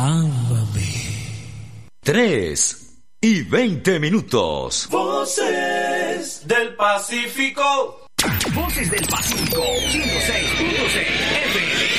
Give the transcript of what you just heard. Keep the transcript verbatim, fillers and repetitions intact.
Tres y veinte minutos. Voces del Pacífico. Voces del Pacífico, ciento seis punto seis F M.